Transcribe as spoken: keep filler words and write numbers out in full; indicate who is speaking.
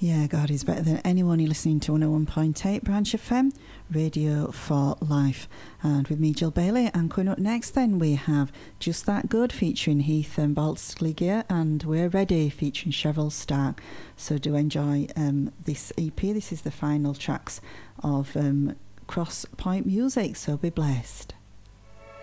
Speaker 1: Yeah, God is better than anyone. You're listening to one oh one point eight Branch F M, Radio for Life. And with me, Jill Bailey. And coming up next then, we have Just That Good featuring Heath and Baltzligia, and We're Ready featuring Cheryl Stark. So do enjoy um, this E P. This is the final tracks of um, Cross Point Music, so be blessed.